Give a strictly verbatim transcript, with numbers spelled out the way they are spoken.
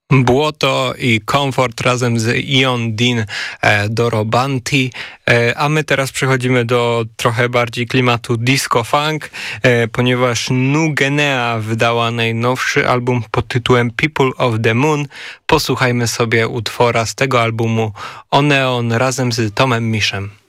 Błoto i Komfort razem z Ion Dean e, Dorobanti, e, a my teraz przechodzimy do trochę bardziej klimatu disco funk, e, ponieważ Nugenea wydała najnowszy album pod tytułem People of the Moon. Posłuchajmy sobie utwora z tego albumu Oneon razem z Tomem Miszem.